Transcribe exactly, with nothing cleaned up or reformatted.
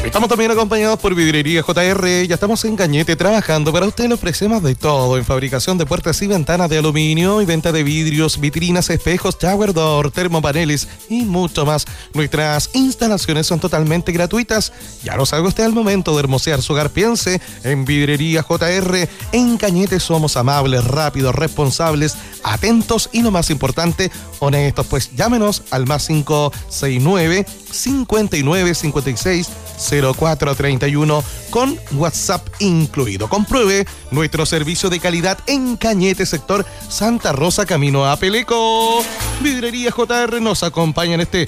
Estamos también acompañados por Vidriería J R. Ya estamos en Cañete trabajando. Para usted le ofrecemos de todo en fabricación de puertas y ventanas de aluminio y venta de vidrios, vitrinas, espejos, shower door, termopaneles y mucho más. Nuestras instalaciones son totalmente gratuitas. Ya lo sabe usted, al momento de hermosear su hogar, piense en Vidriería J R. En Cañete somos amables, rápidos, responsables, atentos y lo más importante, honestos. Pues llámenos al más cinco seis nueve, cincuenta y nueve, cincuenta y seis, cero cuatro treinta y uno con WhatsApp incluido. Compruebe nuestro servicio de calidad en Cañete, sector Santa Rosa, camino a Peleco. Vidrería J R nos acompaña en este